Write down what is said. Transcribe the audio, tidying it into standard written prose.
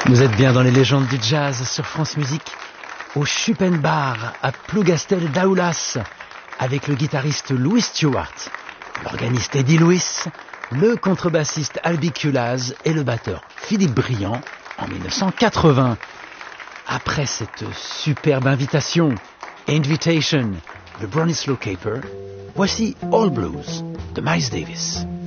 Vous êtes bien dans les légendes du jazz sur France Musique, au Schuppenbar, à Plougastel d'Aoulas, avec le guitariste Louis Stewart, l'organiste Eddie Lewis, le contrebassiste Albi Kulaz et le batteur Philippe Briand en 1980. Après cette superbe invitation, Invitation, de Bronislaw Kaper, voici All Blues de Miles Davis.